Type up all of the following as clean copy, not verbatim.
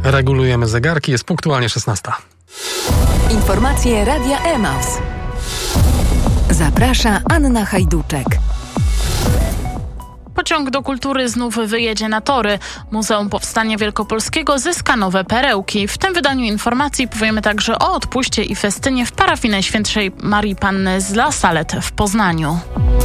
Regulujemy zegarki, jest punktualnie 16. Informacje Radia Emaus. Zaprasza Anna Hajduczek. Pociąg do kultury znów wyjedzie na tory. Muzeum Powstania Wielkopolskiego zyska nowe perełki. W tym wydaniu informacji powiemy także o odpuście i festynie w parafii Najświętszej Marii Panny z La Salette w Poznaniu.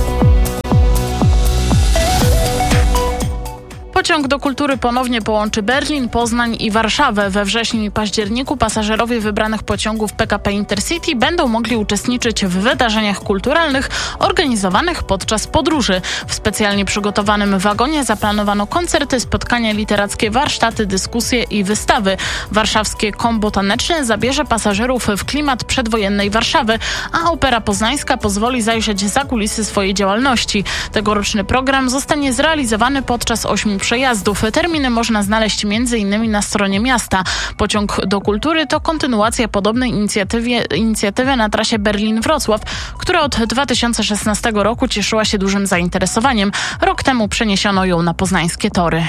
Pociąg do kultury ponownie połączy Berlin, Poznań i Warszawę. We wrześniu i październiku pasażerowie wybranych pociągów PKP Intercity będą mogli uczestniczyć w wydarzeniach kulturalnych organizowanych podczas podróży. W specjalnie przygotowanym wagonie zaplanowano koncerty, spotkania literackie, warsztaty, dyskusje i wystawy. Warszawskie Kombo Taneczne zabierze pasażerów w klimat przedwojennej Warszawy, a Opera Poznańska pozwoli zajrzeć za kulisy swojej działalności. Tegoroczny program zostanie zrealizowany podczas 8 przejazdów. Terminy można znaleźć m.in. na stronie miasta. Pociąg do kultury to kontynuacja podobnej inicjatywy na trasie Berlin-Wrocław, która od 2016 roku cieszyła się dużym zainteresowaniem. Rok temu przeniesiono ją na poznańskie tory.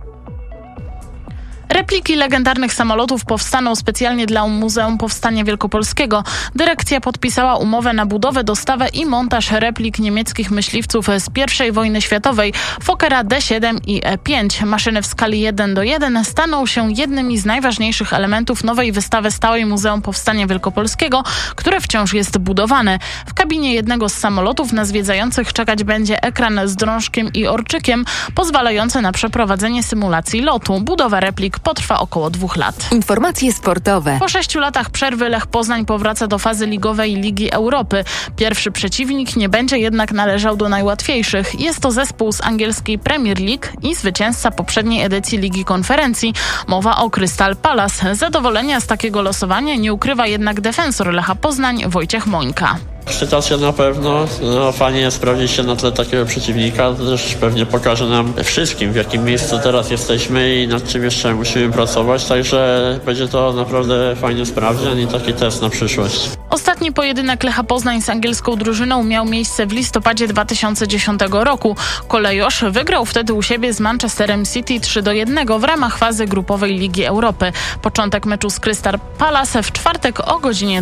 Repliki legendarnych samolotów powstaną specjalnie dla Muzeum Powstania Wielkopolskiego. Dyrekcja podpisała umowę na budowę, dostawę i montaż replik niemieckich myśliwców z I wojny światowej Fokkera D-7 i E-5. Maszyny w skali 1:1 staną się jednymi z najważniejszych elementów nowej wystawy stałej Muzeum Powstania Wielkopolskiego, które wciąż jest budowane. W kabinie jednego z samolotów na zwiedzających czekać będzie ekran z drążkiem i orczykiem, pozwalający na przeprowadzenie symulacji lotu. Budowa replik potrwa około 2 lat. Informacje sportowe. Po 6 latach przerwy Lech Poznań powraca do fazy ligowej Ligi Europy. Pierwszy przeciwnik nie będzie jednak należał do najłatwiejszych. Jest to zespół z angielskiej Premier League i zwycięzca poprzedniej edycji Ligi Konferencji. Mowa o Crystal Palace. Zadowolenia z takiego losowania nie ukrywa jednak defensor Lecha Poznań Wojciech Mońka. Ekscytacja na pewno. Fajnie sprawdzić się na tle takiego przeciwnika. To też pewnie pokaże nam wszystkim, w jakim miejscu teraz jesteśmy i nad czym jeszcze musimy pracować. Także będzie to naprawdę fajny sprawdzian i taki test na przyszłość. Ostatni pojedynek Lecha Poznań z angielską drużyną miał miejsce w listopadzie 2010 roku. Kolejosz wygrał wtedy u siebie z Manchesterem City 3-1 w ramach fazy grupowej Ligi Europy. Początek meczu z Crystal Palace w czwartek o godzinie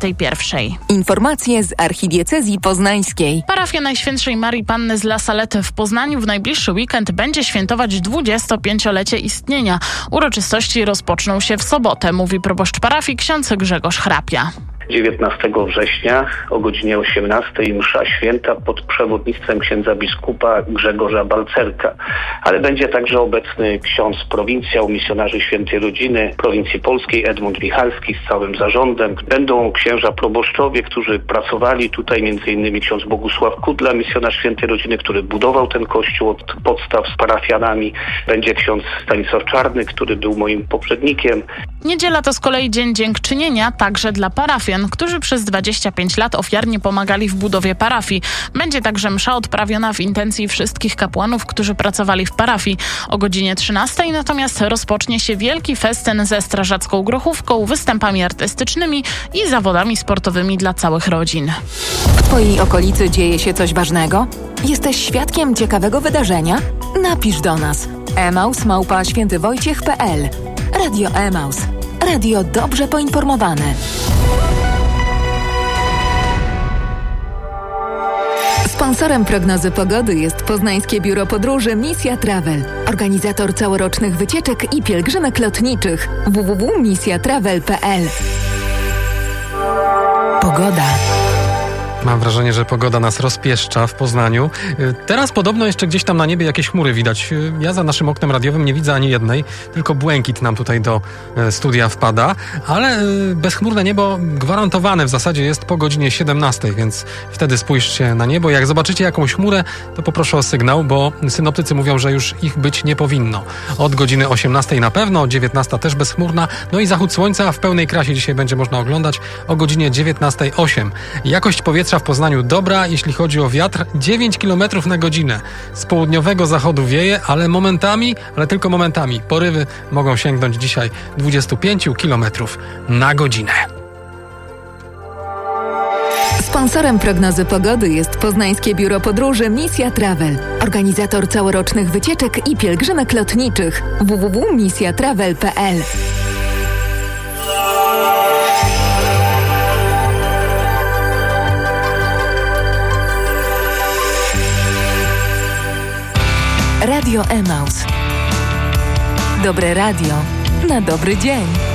21. Informacje z archidiecezji poznańskiej. Parafia Najświętszej Marii Panny z La Salette w Poznaniu w najbliższy weekend będzie świętować 25-lecie istnienia. Uroczystości rozpoczną się w sobotę, mówi proboszcz parafii ksiądz Grzegorz Hrapia. 19 września o godzinie 18 msza święta pod przewodnictwem księdza biskupa Grzegorza Balcerka. Ale będzie także obecny ksiądz prowincjał, misjonarzy Świętej Rodziny prowincji polskiej Edmund Michalski z całym zarządem. Będą księża proboszczowie, którzy pracowali tutaj, m.in. ksiądz Bogusław Kudla, misjonarz Świętej Rodziny, który budował ten kościół od podstaw z parafianami. Będzie ksiądz Stanisław Czarny, który był moim poprzednikiem. Niedziela to z kolei dzień dziękczynienia także dla parafian, którzy przez 25 lat ofiarnie pomagali w budowie parafii. Będzie także msza odprawiona w intencji wszystkich kapłanów, którzy pracowali w parafii. O godzinie 13 natomiast rozpocznie się wielki festyn ze strażacką grochówką, występami artystycznymi i zawodami sportowymi dla całych rodzin. W Twojej okolicy dzieje się coś ważnego? Jesteś świadkiem ciekawego wydarzenia? Napisz do nas. emaus@świętywojciech.pl. Radio Emaus. Radio dobrze poinformowane. Sponsorem prognozy pogody jest Poznańskie Biuro Podróży Misja Travel. Organizator całorocznych wycieczek i pielgrzymek lotniczych. www.misjatravel.pl. Pogoda. Mam wrażenie, że pogoda nas rozpieszcza w Poznaniu. Teraz podobno jeszcze gdzieś tam na niebie jakieś chmury widać. Ja za naszym oknem radiowym nie widzę ani jednej, tylko błękit nam tutaj do studia wpada, ale bezchmurne niebo gwarantowane w zasadzie jest po godzinie 17, więc wtedy spójrzcie na niebo. Jak zobaczycie jakąś chmurę, to poproszę o sygnał, bo synoptycy mówią, że już ich być nie powinno. Od godziny 18 na pewno, 19 też bezchmurna, no i zachód słońca w pełnej krasie dzisiaj będzie można oglądać o godzinie 19:08. Jakość powietrza w Poznaniu dobra, jeśli chodzi o wiatr, 9 km na godzinę. Z południowego zachodu wieje, ale tylko momentami. Porywy mogą sięgnąć dzisiaj 25 km na godzinę. Sponsorem prognozy pogody jest Poznańskie Biuro Podróży Misja Travel. Organizator całorocznych wycieczek i pielgrzymek lotniczych. www.misjatravel.pl. Radio Emaus. Dobre radio na dobry dzień.